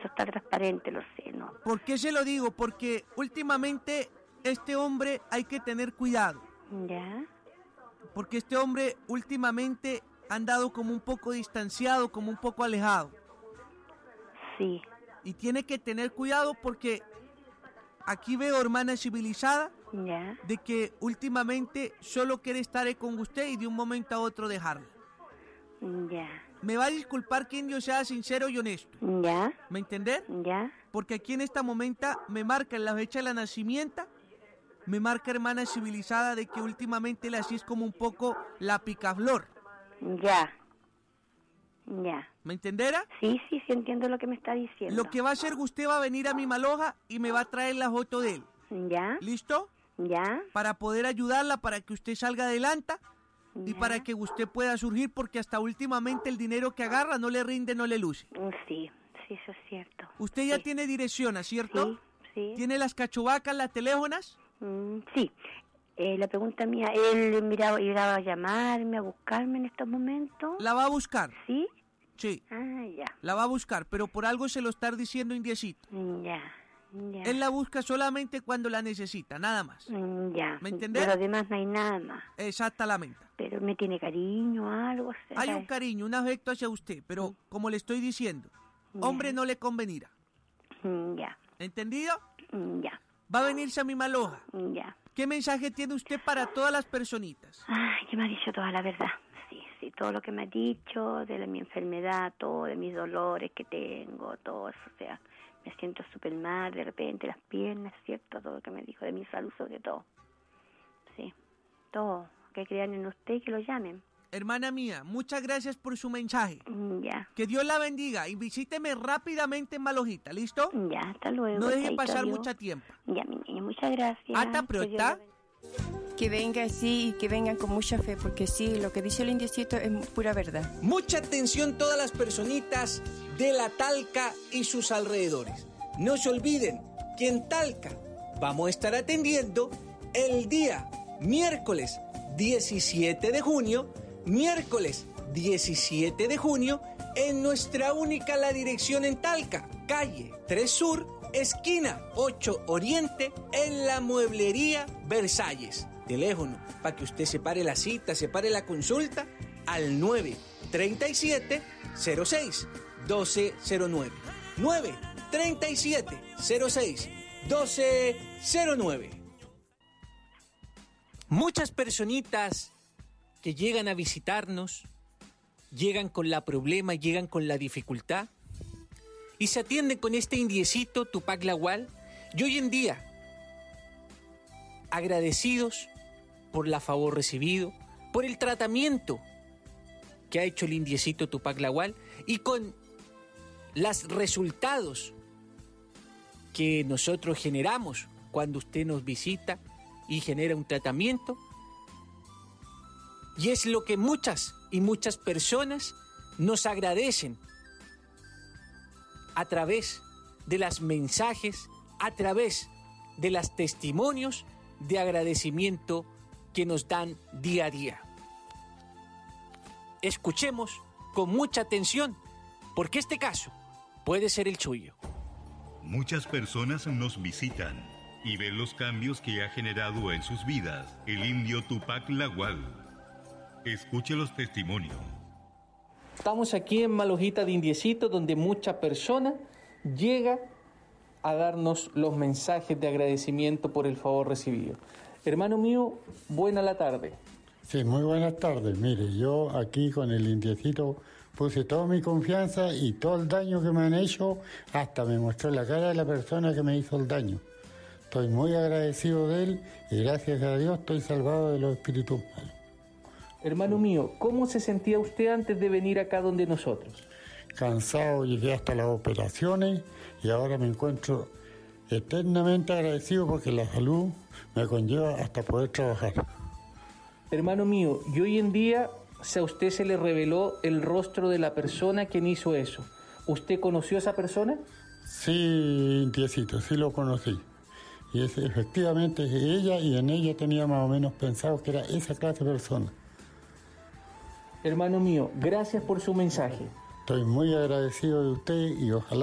eso está transparente los senos. ¿Por qué se lo digo? Porque últimamente este hombre hay que tener cuidado. ¿Ya? Porque este hombre últimamente ha andado como un poco distanciado, como un poco alejado. Sí. Y tiene que tener cuidado porque aquí veo, hermana civilizada, ¿Ya? de que últimamente solo quiere estar con usted y de un momento a otro dejarla. Ya. Me va a disculpar que yo sea sincero y honesto. ¿Ya? ¿Me entender? ¿Ya? Porque aquí en esta momento me marca en la fecha de la nacimiento, me marca, hermana civilizada, de que últimamente le así es como un poco la picaflor. Ya. Ya. ¿Me entenderá? Sí, entiendo lo que me está diciendo. Lo que va a hacer, usted va a venir a mi maloja y me va a traer la foto de él. ¿Ya? ¿Listo? ¿Ya? Para poder ayudarla, para que usted salga adelante y ¿Ya? para que usted pueda surgir, porque hasta últimamente el dinero que agarra no le rinde, no le luce. Sí, eso es cierto. Usted ya Sí. tiene dirección, ¿cierto? Sí. ¿Tiene las cachuvacas, las teléfonas? Sí. La pregunta mía, ¿él irá a llamarme, a buscarme en estos momentos? ¿La va a buscar? ¿Sí? Sí. Ah, ya. La va a buscar, pero por algo se lo está diciendo indiecito. Ya. Él la busca solamente cuando la necesita, nada más. Ya. ¿Me entendés? Pero además no hay nada más. Exactamente. Pero me tiene cariño, algo. ¿Será? Hay un cariño, un afecto hacia usted, pero como le estoy diciendo, hombre no le convenirá. Ya. ¿Entendido? Ya. Va a venirse a mi maloja. Ya. ¿Qué mensaje tiene usted para todas las personitas? Ay, que me ha dicho toda la verdad. Sí, todo lo que me ha dicho de mi enfermedad, todo, de mis dolores que tengo, todo eso, o sea, me siento súper mal, de repente las piernas, ¿cierto? Todo lo que me dijo de mi salud sobre todo. Sí, todo, que crean en usted y que lo llamen. Hermana mía, muchas gracias por su mensaje. Ya. Que Dios la bendiga y visíteme rápidamente en Malojita, ¿listo? Ya, hasta luego. No deje chaito, pasar adiós. mucho tiempo. Ya, mi niña, muchas gracias. Hasta pronto. Que venga, sí, y que vengan con mucha fe, porque sí, lo que dice el indiecito es pura verdad. Mucha atención todas las personitas de la Talca y sus alrededores. No se olviden que en Talca vamos a estar atendiendo el día miércoles 17 de junio, en nuestra única la dirección en Talca, calle 3 Sur, esquina 8 Oriente, en la mueblería Versalles. Teléfono para que usted separe la cita, separe la consulta al 937-06-1209. 937-06-1209. Muchas personitas que llegan a visitarnos, llegan con la problema, llegan con la dificultad y se atienden con este indiecito Tupac Lawal. Y hoy en día, agradecidos por el favor recibido, por el tratamiento que ha hecho el indiecito Tupac Lawal y con los resultados que nosotros generamos cuando usted nos visita y genera un tratamiento. Y es lo que muchas personas nos agradecen a través de los mensajes, a través de los testimonios de agradecimiento que nos dan día a día. Escuchemos con mucha atención, porque este caso puede ser el suyo. Muchas personas nos visitan y ven los cambios que ha generado en sus vidas el indio Tupac Lawal. Escuche los testimonios. Estamos aquí en Malojita de Indiecito, donde mucha persona llega a darnos los mensajes de agradecimiento por el favor recibido. Hermano mío, buena la tarde. Sí, muy buenas tardes. Mire, yo aquí con el indiecito puse toda mi confianza y todo el daño que me han hecho, hasta me mostró la cara de la persona que me hizo el daño. Estoy muy agradecido de él y gracias a Dios estoy salvado de los espíritus malos. Hermano mío, ¿cómo se sentía usted antes de venir acá donde nosotros? Cansado, llegué hasta las operaciones y ahora me encuentro eternamente agradecido porque la salud me conlleva hasta poder trabajar. Hermano mío, y hoy en día a usted se le reveló el rostro de la persona quien hizo eso. ¿Usted conoció a esa persona? Sí, indiecito, sí lo conocí. Y efectivamente es ella, y en ella tenía más o menos pensado que era esa clase de persona. Hermano mío, gracias por su mensaje. Estoy muy agradecido de usted y ojalá